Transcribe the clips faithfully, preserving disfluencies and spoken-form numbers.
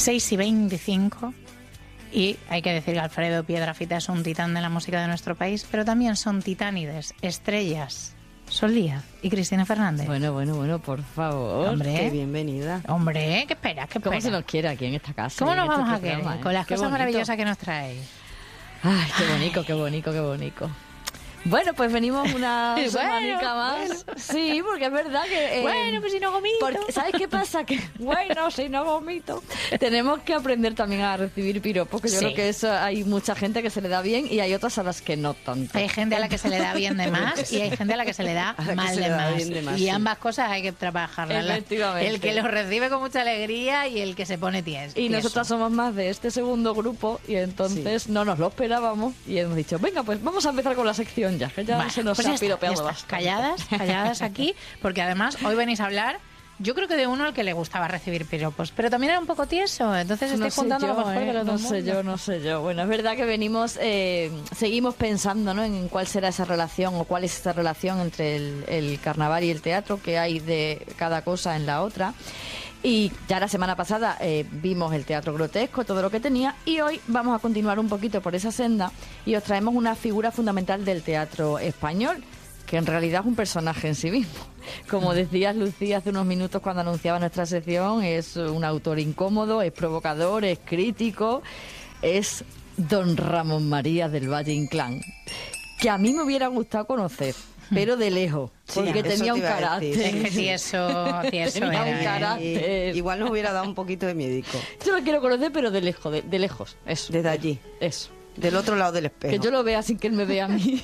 seis y veinticinco. Y hay que decir que Alfredo Piedrafita es un titán de la música de nuestro país, pero también son titánides, estrellas, Sol Díaz y Cristina Fernández. Bueno, bueno, bueno, por favor. Hombre, qué bienvenida. Hombre, ¿qué esperas? ¿Qué ¿Cómo esperas? se nos quiere aquí en esta casa? ¿Cómo nos este vamos a programa, querer? eh? Con las Qué cosas bonito. maravillosas que nos traéis. Ay, qué bonito, qué bonito, qué bonito. Bueno, pues venimos una Bueno, semanica más. bueno. Sí, porque es verdad que... eh, Bueno, pues si no vomito. porque, ¿sabes qué pasa? Que, bueno, si no vomito. Tenemos que aprender también a recibir piropos, porque yo Sí. creo que eso hay mucha gente que se le da bien y hay otras a las que no tanto. Hay gente a la que se le da bien de más y hay gente a la que se le da A la que mal se de, le da más. bien de más, Y sí. ambas cosas hay que trabajarlas. Efectivamente. El que los recibe con mucha alegría y el que se pone tieso. Y nosotras somos más de este segundo grupo y entonces no nos lo esperábamos y hemos dicho, venga, pues vamos a empezar con la sección ya, que ya Vale, se nos pues ha ya está, piropeado ya está. bastante. Calladas, calladas aquí, porque además hoy venís a hablar, yo creo que de uno al que le gustaba recibir piropos, pero también era un poco tieso, entonces estoy No sé juntando yo, lo mejor ¿eh? de los No dos sé mundos. yo, no sé yo. Bueno, es verdad que venimos, eh, seguimos pensando, ¿no?, en cuál será esa relación o cuál es esa relación entre el, el carnaval y el teatro, que hay de cada cosa en la otra. Y ya la semana pasada eh, vimos el teatro grotesco, todo lo que tenía, y hoy vamos a continuar un poquito por esa senda y os traemos una figura fundamental del teatro español, que en realidad es un personaje en sí mismo. Como decías, Lucía, hace unos minutos cuando anunciaba nuestra sección, es un autor incómodo, es provocador, es crítico, es don Ramón María del Valle Inclán, que a mí me hubiera gustado conocer, pero de lejos, Sí, porque eso tenía te un iba a carácter. decir. Es que tieso, tieso Tenía un era, ¿eh? carácter. Y igual nos hubiera dado un poquito de miedico. Yo lo quiero conocer, pero de lejos, de, de lejos, eso. Desde allí, Eso. del otro lado del espejo. Que yo lo vea sin que él me vea a mí.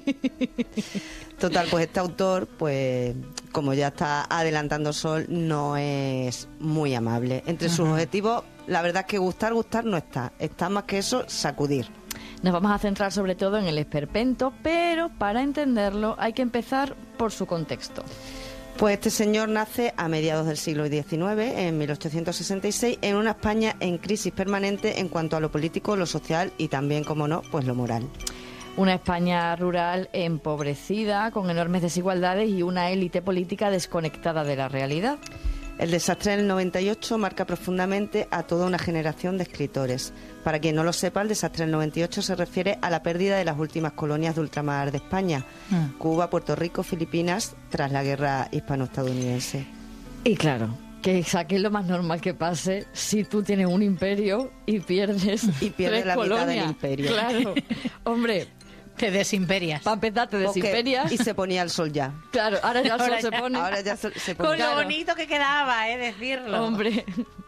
Total, pues este autor, pues como ya está adelantando Sol, no es muy amable. Entre sus objetivos, la verdad es que gustar, gustar no está. Está más que eso, sacudir. Nos vamos a centrar sobre todo en el esperpento, pero para entenderlo hay que empezar por su contexto. Pues este señor nace a mediados del siglo diecinueve, en mil ochocientos sesenta y seis, en una España en crisis permanente en cuanto a lo político, lo social y también, como no, pues lo moral. Una España rural empobrecida, con enormes desigualdades y una élite política desconectada de la realidad. El desastre del noventa y ocho marca profundamente a toda una generación de escritores. Para quien no lo sepa, el desastre del noventa y ocho se refiere a la pérdida de las últimas colonias de ultramar de España, Mm. Cuba, Puerto Rico, Filipinas, tras la guerra hispano-estadounidense. Y claro, que saque lo más normal que pase si tú tienes un imperio y pierdes Y pierdes tres la mitad colonias. del imperio. Claro, hombre, Te desimperias. para empezar te Porque- desimperias. Y se ponía el sol ya. Claro, ahora ya el sol Ahora se ya- pone. Ahora ya se, se Con pone. lo bonito que quedaba, ¿eh? Decirlo. Hombre,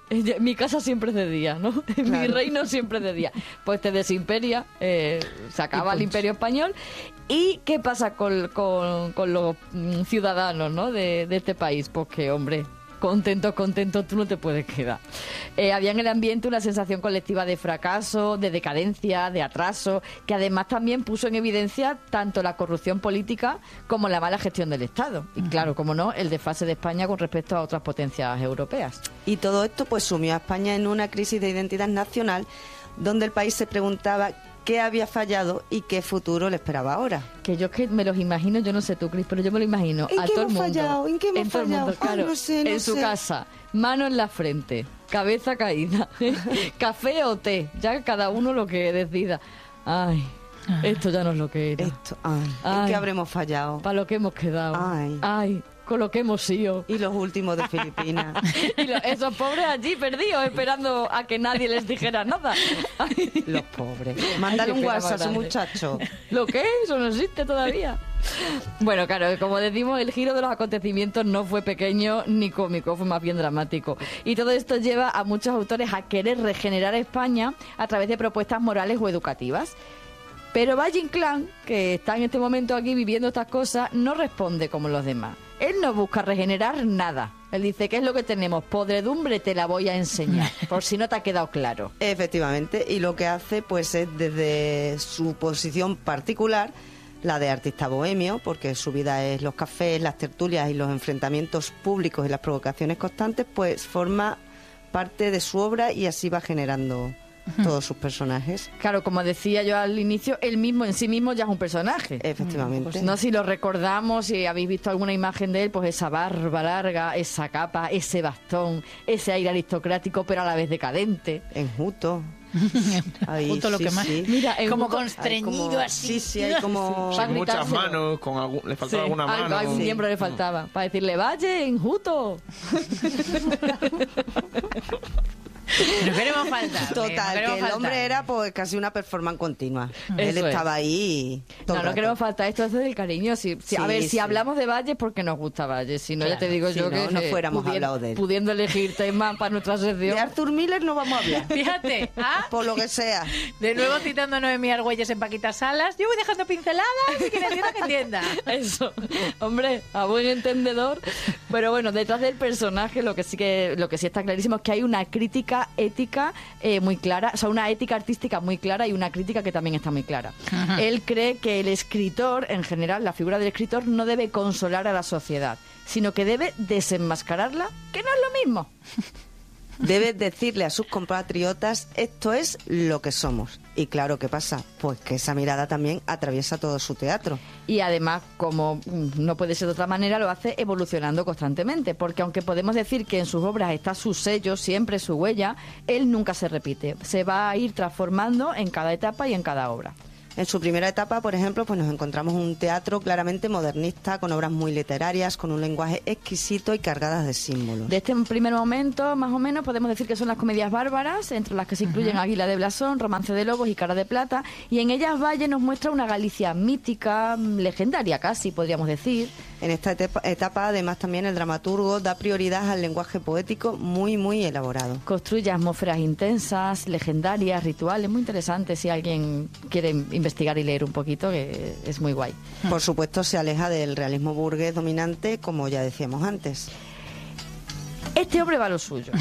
mi casa siempre es de día, ¿no? Mi Claro. reino siempre es de día. Pues te desimperia, eh, se acaba el imperio español. ¿Y qué pasa con, con- con los mm, ciudadanos, ¿no?, de, de este país? Pues que, hombre, contento, contento, tú no te puedes quedar. Eh, había en el ambiente una sensación colectiva de fracaso, de decadencia, de atraso, que además también puso en evidencia tanto la corrupción política como la mala gestión del Estado. Y claro, como no, el desfase de España con respecto a otras potencias europeas. Y todo esto pues sumió a España en una crisis de identidad nacional, donde el país se preguntaba qué había fallado y qué futuro le esperaba ahora. Que yo es que me los imagino, yo no sé tú, Cris, pero yo me lo imagino ¿En a qué todo el hemos mundo. fallado? ¿En qué hemos todo el mundo, fallado? Ay, claro. no sé, no en su sé. casa, mano en la frente, cabeza caída, café o té, ya cada uno lo que decida. Ay, esto ya no es lo que era. Esto, ay, ¿en Ay. qué habremos fallado? Para lo que hemos quedado. Ay. Ay, con lo que hemos sido. Y los últimos de Filipinas. Y lo- esos pobres allí perdidos, esperando a que nadie les dijera nada. Ay. Los pobres. Mándale Ay, un qué pena WhatsApp a más su grande. muchacho. ¿Lo qué? Eso no existe todavía. Bueno, claro, como decimos, el giro de los acontecimientos no fue pequeño ni cómico, fue más bien dramático. Y todo esto lleva a muchos autores a querer regenerar España a través de propuestas morales o educativas. Pero Valle Inclán, que está en este momento aquí viviendo estas cosas, no responde como los demás. Él no busca regenerar nada. Él dice, ¿qué es lo que tenemos? Podredumbre, te la voy a enseñar, por si no te ha quedado claro. Efectivamente, y lo que hace pues es desde su posición particular, la de artista bohemio, porque su vida es los cafés, las tertulias y los enfrentamientos públicos y las provocaciones constantes, pues forma parte de su obra y así va generando todos sus personajes. Claro, como decía yo al inicio, él mismo en sí mismo ya es un personaje. Efectivamente. Pues no, si lo recordamos, si habéis visto alguna imagen de él, pues esa barba larga, esa capa, ese bastón, ese aire aristocrático pero a la vez decadente. Enjuto. Ahí, Justo lo sí, que más. sí. Mira, en como Hugo- constreñido como- así. Sí, sí, hay como... Para Sin muchas gritárselo. manos, con algún- le faltaba Sí, alguna algo, mano. algún Sí. miembro le faltaba. Para decirle, vaya, enjuto. No queremos faltar. Total, que el hombre era pues casi una performance continua. Él Eso es. estaba ahí todo No, el no rato. queremos faltar. Esto es del cariño. Si, si- a Sí, ver, si sí. hablamos de Valle, porque nos gusta Valle. Si no, ya Claro. te digo Si yo no, que no eh, fuéramos hablado de él. pudiendo elegir temas para nuestra sección. De Arthur Miller no vamos a hablar. Fíjate, ¿ah? Por lo que sea. De nuevo citando a Noemí Argüelles en Paquita Salas. Yo voy dejando pinceladas y quien entienda que entienda. Eso, hombre, a buen entendedor. Pero bueno, detrás del personaje lo que sí que lo que sí está clarísimo es que hay una crítica ética eh, muy clara, o sea, una ética artística muy clara y una crítica que también está muy clara. Ajá. Él cree que el escritor, en general, la figura del escritor no debe consolar a la sociedad, sino que debe desenmascararla, que no es lo mismo. Debe decirle a sus compatriotas, esto es lo que somos. Y claro, ¿qué pasa? Pues que esa mirada también atraviesa todo su teatro. Y además, como mm, no puede ser de otra manera, lo hace evolucionando constantemente, porque aunque podemos decir que en sus obras está su sello, siempre su huella, él nunca se repite. Se va a ir transformando en cada etapa y en cada obra. En su primera etapa, por ejemplo, pues nos encontramos un teatro claramente modernista, con obras muy literarias, con un lenguaje exquisito y cargadas de símbolos. De este primer momento, más o menos, podemos decir que son las comedias bárbaras, entre las que se incluyen Águila de Blasón, Romance de Lobos y Cara de Plata, y en ellas Valle nos muestra una Galicia mítica, legendaria casi, podríamos decir. En esta etapa, etapa, además, también el dramaturgo da prioridad al lenguaje poético muy, muy elaborado. Construye atmósferas intensas, legendarias, rituales, muy interesantes si alguien quiere investigar y leer un poquito, que es muy guay. Por supuesto, se aleja del realismo burgués dominante, como ya decíamos antes. Este hombre va a lo suyo.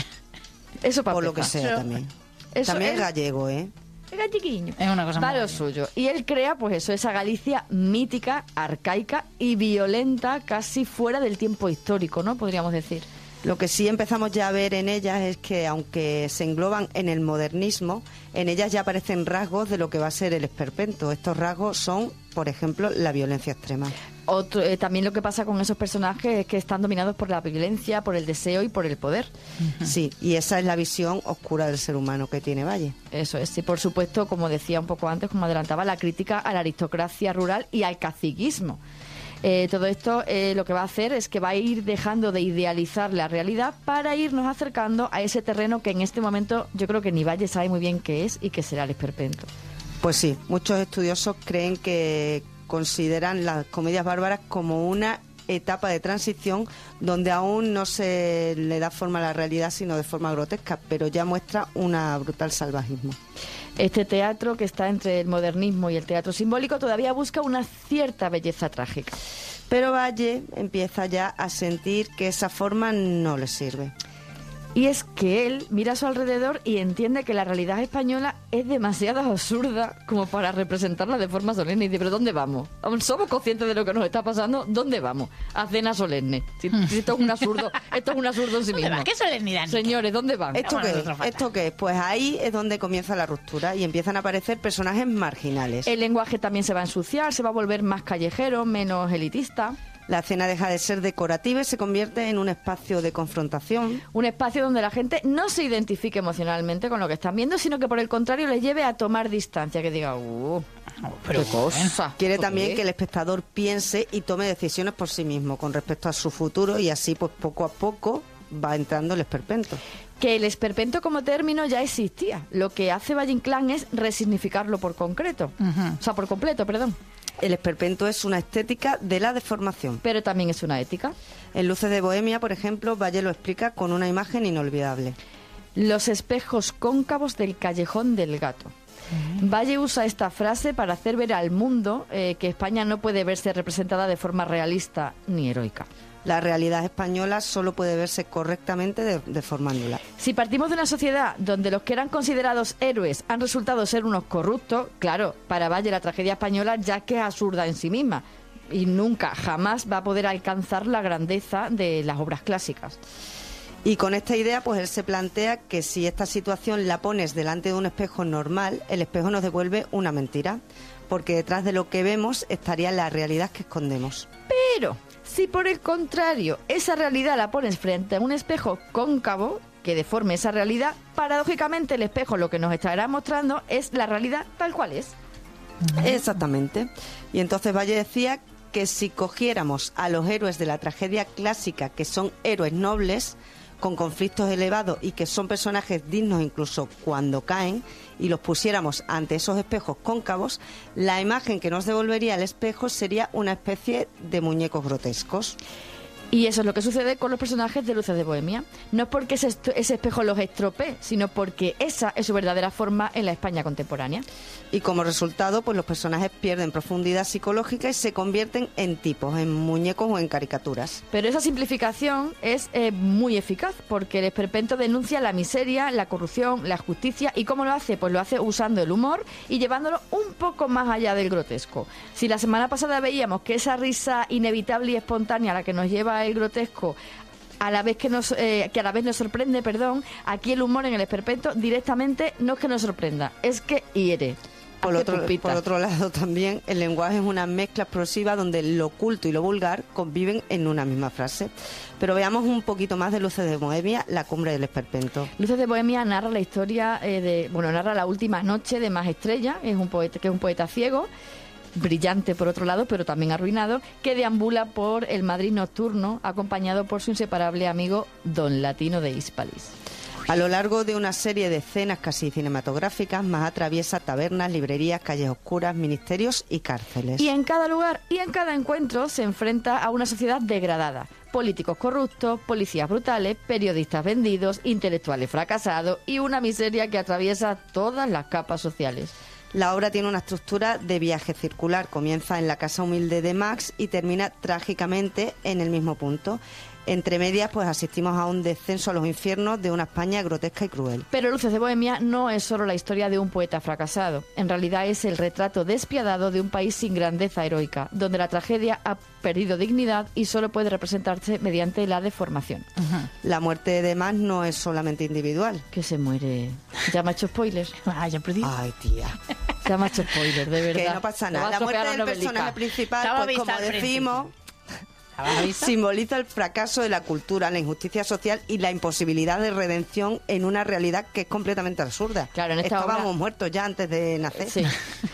Eso para Por lo que empezar. sea también. Eso También es él- gallego, ¿eh? Es galleguiño. Es una cosa Va a muy lo bien. suyo. Y él crea, pues eso, esa Galicia mítica, arcaica y violenta, casi fuera del tiempo histórico, ¿no? Podríamos decir. Lo que sí empezamos ya a ver en ellas es que, aunque se engloban en el modernismo, en ellas ya aparecen rasgos de lo que va a ser el esperpento. Estos rasgos son, por ejemplo, la violencia extrema. Otro, eh, también lo que pasa con esos personajes es que están dominados por la violencia, por el deseo y por el poder. Sí, y esa es la visión oscura del ser humano que tiene Valle. Eso es. Y por supuesto, como decía un poco antes, como adelantaba, la crítica a la aristocracia rural y al caciquismo. Eh, todo esto eh, lo que va a hacer es que va a ir dejando de idealizar la realidad para irnos acercando a ese terreno que en este momento yo creo que ni Valle sabe muy bien qué es y qué será el esperpento. Pues sí, muchos estudiosos creen que consideran las comedias bárbaras como una etapa de transición donde aún no se le da forma a la realidad, sino de forma grotesca, pero ya muestra un brutal salvajismo. Este teatro, que está entre el modernismo y el teatro simbólico, todavía busca una cierta belleza trágica. Pero Valle empieza ya a sentir que esa forma no le sirve. Y es que él mira a su alrededor y entiende que la realidad española es demasiado absurda como para representarla de forma solemne. Y dice, ¿pero dónde vamos? Aún somos conscientes de lo que nos está pasando. ¿Dónde vamos? A cena solemne. Si, si esto es un absurdo, esto es un absurdo en sí ¿Dónde mismo. va? ¿Qué solemnidad? Señores, ¿dónde van? ¿Esto Vamos qué es? nosotros fatal. ¿Esto qué es? Pues ahí es donde comienza la ruptura y empiezan a aparecer personajes marginales. El lenguaje también se va a ensuciar, se va a volver más callejero, menos elitista. La escena deja de ser decorativa y se convierte en un espacio de confrontación. Un espacio donde la gente no se identifique emocionalmente con lo que están viendo, sino que por el contrario les lleve a tomar distancia, que diga, uh, Pero qué cosa. Quiere ¿Esto también qué? que el espectador piense y tome decisiones por sí mismo con respecto a su futuro y así pues poco a poco va entrando el esperpento. Que el esperpento como término ya existía. Lo que hace Valle Inclán es resignificarlo por concreto. Ujú. O sea, por completo, perdón. El esperpento es una estética de la deformación. Pero también es una ética. En Luces de Bohemia, por ejemplo, Valle lo explica con una imagen inolvidable. Los espejos cóncavos del callejón del gato. Valle usa esta frase para hacer ver al mundo eh, que España no puede verse representada de forma realista ni heroica. La realidad española solo puede verse correctamente de- deformándola. Si partimos de una sociedad donde los que eran considerados héroes han resultado ser unos corruptos, claro, para Valle la tragedia española ya que es absurda en sí misma y nunca, jamás va a poder alcanzar la grandeza de las obras clásicas. Y con esta idea, pues él se plantea que si esta situación la pones delante de un espejo normal, el espejo nos devuelve una mentira, porque detrás de lo que vemos estaría la realidad que escondemos. Pero si por el contrario esa realidad la pones frente a un espejo cóncavo que deforme esa realidad, paradójicamente el espejo lo que nos estará mostrando es la realidad tal cual es. Exactamente. Y entonces Valle decía que si cogiéramos a los héroes de la tragedia clásica, que son héroes nobles, con conflictos elevados y que son personajes dignos incluso cuando caen, y los pusiéramos ante esos espejos cóncavos, la imagen que nos devolvería el espejo sería una especie de muñecos grotescos. Y eso es lo que sucede con los personajes de Luces de Bohemia. No es porque ese, ese espejo los estropee, sino porque esa es su verdadera forma en la España contemporánea. Y como resultado, pues los personajes pierden profundidad psicológica y se convierten en tipos, en muñecos o en caricaturas. Pero esa simplificación es eh, muy eficaz, porque el esperpento denuncia la miseria, la corrupción, la justicia. ¿Y cómo lo hace? Pues lo hace usando el humor y llevándolo un poco más allá del grotesco. Si la semana pasada veíamos que esa risa inevitable y espontánea a la que nos lleva el grotesco a la vez que nos eh, que a la vez nos sorprende, perdón, aquí el humor en el esperpento directamente no es que nos sorprenda, es que hiere. Por otro, por otro lado también el lenguaje es una mezcla explosiva donde lo oculto y lo vulgar conviven en una misma frase. Pero veamos un poquito más de Luces de Bohemia, la cumbre del esperpento. Luces de Bohemia narra la historia eh, de, bueno, narra la última noche de Más Estrella, es un poeta que es un poeta ciego, brillante por otro lado, pero también arruinado, que deambula por el Madrid nocturno, acompañado por su inseparable amigo Don Latino de Hispalis. A lo largo de una serie de escenas casi cinematográficas, Más atraviesa tabernas, librerías, calles oscuras, ministerios y cárceles. Y en cada lugar y en cada encuentro se enfrenta a una sociedad degradada. Políticos corruptos, policías brutales, periodistas vendidos, intelectuales fracasados y una miseria que atraviesa todas las capas sociales. La obra tiene una estructura de viaje circular. Comienza en la casa humilde de Max y termina trágicamente en el mismo punto. Entre medias, pues asistimos a un descenso a los infiernos de una España grotesca y cruel. Pero Luces de Bohemia no es solo la historia de un poeta fracasado. En realidad es el retrato despiadado de un país sin grandeza heroica, donde la tragedia ha perdido dignidad y solo puede representarse mediante la deformación. Uh-huh. La muerte de Max no es solamente individual. Que se muere. Ya me ha hecho spoilers. Ah, ya perdí. Ay, tía. Ya me ha hecho spoilers, de verdad. Que no pasa nada. La muerte del personaje principal, Estaba pues como decimos, simboliza el fracaso de la cultura, la injusticia social y la imposibilidad de redención en una realidad que es completamente absurda. Claro, en esta Estábamos obra... muertos ya antes de nacer. Sí.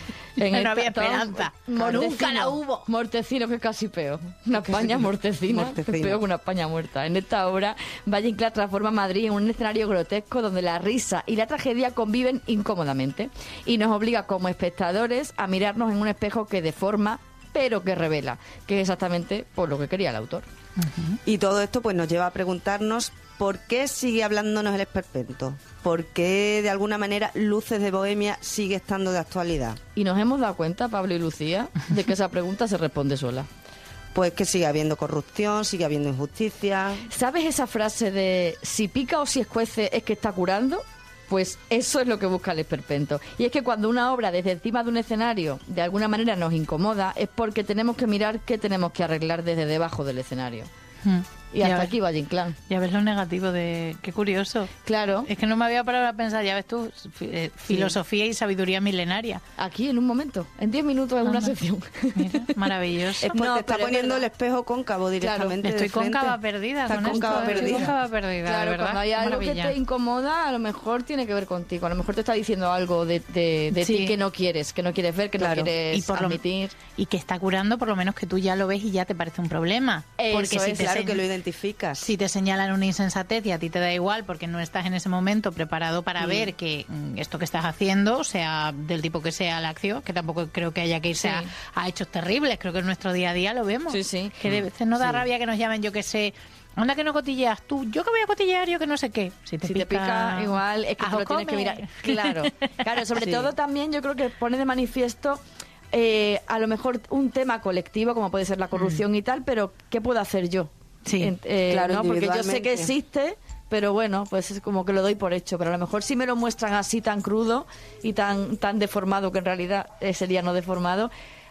En no había esperanza. Nunca la hubo. Mortecino, que es casi peor. Una España mortecina, mortecina. Es peor que una España muerta. En esta obra, Valle Inclán transforma Madrid en un escenario grotesco donde la risa y la tragedia conviven incómodamente y nos obliga como espectadores a mirarnos en un espejo que deforma, pero que revela, que es exactamente por lo que quería el autor. Uh-huh. Y todo esto pues nos lleva a preguntarnos ¿por qué sigue hablándonos el esperpento? ¿Por qué de alguna manera Luces de Bohemia sigue estando de actualidad? Y nos hemos dado cuenta, Pablo y Lucía, de que esa pregunta se responde sola. Pues que sigue habiendo corrupción, sigue habiendo injusticia. ¿Sabes esa frase de si pica o si escuece es que está curando? Pues eso es lo que busca el esperpento. Y es que cuando una obra desde encima de un escenario de alguna manera nos incomoda, es porque tenemos que mirar qué tenemos que arreglar desde debajo del escenario. Hmm. Y hasta aquí Valle Inclán. Ya ves lo negativo de... Qué curioso. Claro. Es que no me había parado a pensar, ya ves tú, eh, filosofía sí. y sabiduría milenaria. Aquí, en un momento. En diez minutos en ah, una no. sección. Mira, maravilloso. Es porque no, está poniendo el espejo cóncavo directamente. Claro, estoy cóncava perdida Está con cóncava esto. perdida. Estoy cóncava perdida, claro, de verdad. Cuando hay algo Maravilla. que te incomoda, a lo mejor tiene que ver contigo. A lo mejor te está diciendo algo de, de, de sí. ti que no quieres, que no quieres ver, que claro. no quieres y por admitir. Lo, y que está curando, por lo menos que tú ya lo ves y ya te parece un problema. Eso porque es, si te claro se... que lo identificas. Si te señalan una insensatez y a ti te da igual porque no estás en ese momento preparado para sí. ver que mm, esto que estás haciendo, sea del tipo que sea la acción, que tampoco creo que haya que irse sí. a, a hechos terribles, creo que en nuestro día a día lo vemos. Sí, sí. Que de veces no da sí. rabia que nos llamen, yo que sé, anda que no cotilleas tú, yo que voy a cotillear, yo que no sé qué. Si te, si pica, te pica igual, es que tú lo tienes que mirar. Claro, claro, sobre sí. todo también yo creo que pone de manifiesto eh, a lo mejor un tema colectivo, como puede ser la corrupción mm. y tal, pero ¿qué puedo hacer yo? Sí, en, eh, claro, ¿no? Porque yo sé que existe, pero bueno, pues es como que lo doy por hecho. Pero a lo mejor si me lo muestran así tan crudo y tan tan deformado, que en realidad eh, sería no deformado,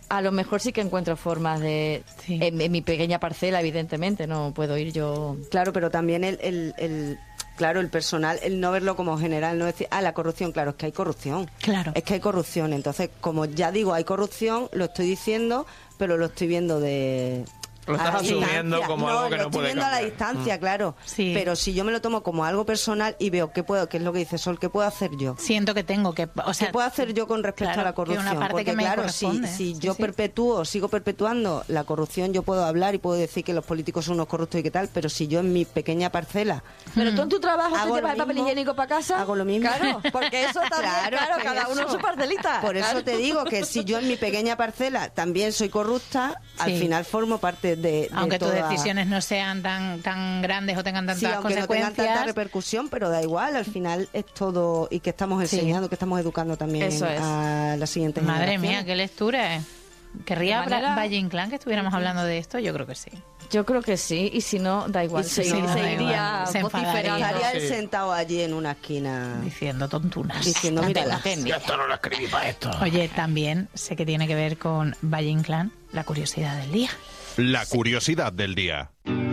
a lo mejor sí que encuentro formas de... Sí. En, en mi pequeña parcela, evidentemente, no puedo ir yo... Claro, pero también el, el, el claro, el personal, el no verlo como general, no decir, ah, la corrupción, claro, es que hay corrupción. Claro. Es que hay corrupción. Entonces, como ya digo, hay corrupción, lo estoy diciendo, pero lo estoy viendo de... Lo estás a la asumiendo distancia. como no, algo que lo no estoy puede viendo a la cambiar. distancia, claro. Sí. Pero si yo me lo tomo como algo personal y veo qué puedo, qué es lo que dice Sol, qué puedo hacer yo. Siento que tengo que... O sea, ¿Qué puedo hacer yo con respecto claro, a la que corrupción? una parte Porque que me claro, si, corresponde. si Sí, yo sí. perpetúo, sigo perpetuando la corrupción, yo puedo hablar y puedo decir que los políticos son unos corruptos y qué tal, pero si yo en mi pequeña parcela Pero tú en tu trabajo Hago te lo llevas el papel mismo, higiénico para casa. hago lo mismo. Claro, porque eso también, claro, Claro, por cada uno en eso. su parcelita. Por eso Claro. te digo que si yo en mi pequeña parcela también soy corrupta, al Sí. final formo parte de, de aunque tus toda... decisiones no sean tan tan grandes o tengan tantas Sí, aunque no tengan consecuencias. tanta repercusión, pero da igual, al final es todo, y que estamos Sí. enseñando, que estamos educando también Eso es. a las siguientes Madre generaciones. mía, qué lectura es. ¿Querría De manera- Bra- Valle Inclán que estuviéramos hablando de esto? Yo creo que sí. Yo creo que sí, y si no, da igual. Y si se, no, se da iría igual. Se vociferando. enfadaría. Estaría él Sí. sentado allí en una esquina Diciendo tontunas. diciendo, No mira, tengo la que- Yo esto no lo escribí para esto. Oye, también sé que tiene que ver con Valle Inclán, la curiosidad del día. La curiosidad del día.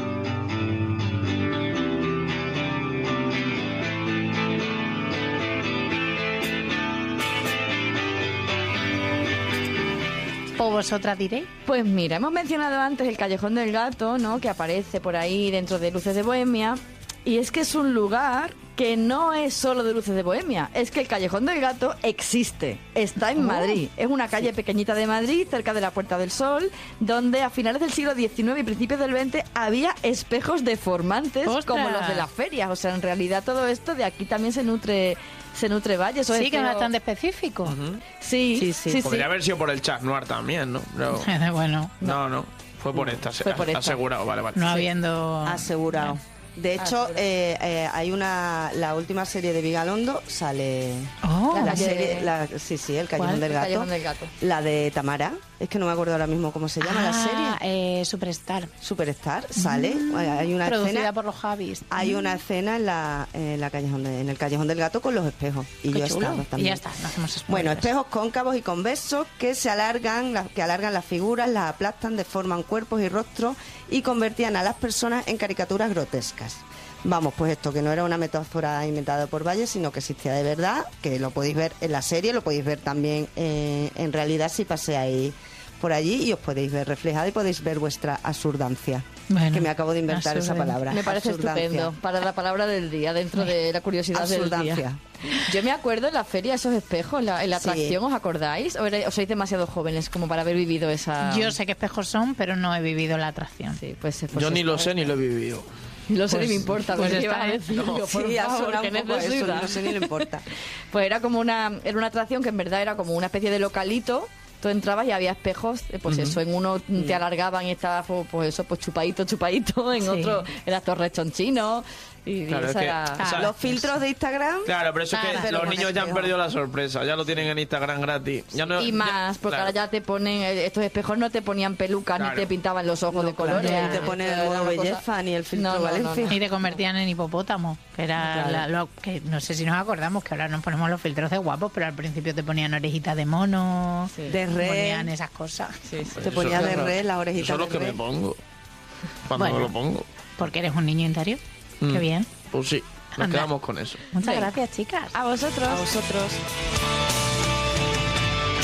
¿O vosotras diréis? Pues mira, hemos mencionado antes el Callejón del Gato, ¿no? Que aparece por ahí dentro de Luces de Bohemia. Y es que es un lugar que no es solo de Luces de Bohemia. Es que el Callejón del Gato existe. Está en Madrid. Es una calle pequeñita de Madrid, cerca de la Puerta del Sol, donde a finales del siglo diecinueve y principios del veinte había espejos deformantes ¡Ostras! como los de las ferias. O sea, en realidad todo esto de aquí también se nutre... Se nutre Valle. Esos Sí, que es espejos- bastante específico. Sí, Sí, sí, sí. sí. Podría haber sido por el Chat Noir también, ¿no? Pero- Bueno, no, no. Fue por esta. Fue por esta. Asegurado, vale, vale. no habiendo... asegurado. De hecho, Asegurado. eh, eh, hay una, la última serie de Vigalondo sale... Oh, la La de- serie, la- sí, sí, El Callejón ¿Cuál? del El Gato. Callejón del Gato. La de Tamara. Es que no me acuerdo ahora mismo cómo se llama la Ah, serie. eh, Superstar. Superstar, sale. Hay una Producida escena... por los Javis. Hay una escena en, la, en, la callejón de- en el Callejón del Gato con los espejos. Y Qué yo he chulo. estado Y también. ya está, no hacemos spoilers. Bueno, espejos cóncavos y convexos que se alargan, la- que alargan las figuras, las aplastan, deforman cuerpos y rostros y convertían a las personas en caricaturas grotescas. Vamos, pues esto, que no era una metáfora inventada por Valle, sino que existía de verdad, que lo podéis ver en la serie, lo podéis ver también eh, en realidad si paseáis por allí y os podéis ver reflejada y podéis ver vuestra absurdancia. Bueno, que me acabo de inventar esa absurdo. palabra. Me parece absurdancia. estupendo para la palabra del día, dentro de la curiosidad del Absurdancia. día. Yo me acuerdo en la feria esos espejos, en la, en la Sí. atracción, ¿os acordáis? ¿O, era- o sois demasiado jóvenes como para haber vivido esa...? Yo sé qué espejos son, pero no he vivido la atracción. Sí, pues, pues Yo ni lo eso. sé ni lo he vivido. Ni lo sé Pues- ni me importa. pues ¿qué está, ibas a ¿eh? decir? Digo, por Sí, ha favor, sonado qué un poco a eso, necesidad. no sé ni le importa. Pues era como una, era una atracción que en verdad era como una especie de localito. Tú entrabas y había espejos, eh, pues eso, en uno te alargaban y estaba pues, pues eso, pues chupadito, chupadito, en Sí. otro era torre chonchino y Claro, esa es que- era... o sea, Los filtros de Instagram. Claro, pero eso es Nada. que Pero los con niños ya han espejo. perdido la sorpresa. Ya lo tienen en Instagram gratis. Ya no- Y ya- más, porque claro. ahora ya te ponen, eh, estos espejos no te ponían pelucas Claro. ni te pintaban los ojos de claro, colores. ni te ponen el Era modo una cosa- belleza, ni el filtro No, no, no, Valencia. no. Y te convertían en hipopótamo, que era Claro. la- lo que no sé si nos acordamos que ahora nos ponemos los filtros de guapos, pero al principio te ponían orejitas de mono, Sí. De re. ponían esas cosas, Sí, sí. Te Eso ponías es de raro. re, las Eso orejitas es lo de que re. me pongo. Cuando Bueno. me lo pongo. porque eres un niño interior. Mm. Qué bien. Pues sí, nos Anda. quedamos con eso. Muchas Venga. gracias, chicas. A vosotros. A vosotros.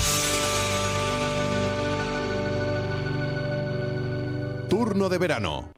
Turno de verano.